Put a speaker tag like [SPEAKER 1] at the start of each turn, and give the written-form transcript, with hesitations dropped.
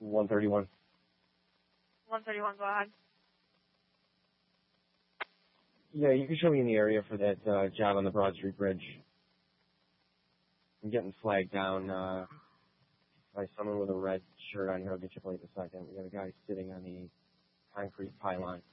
[SPEAKER 1] 131.
[SPEAKER 2] 131, go ahead.
[SPEAKER 1] Yeah, you can show me in the area for that job on the Broad Street Bridge. I'm getting flagged down by someone with a red shirt on here. I'll get you plate in a second. We got a guy sitting on the concrete pylon.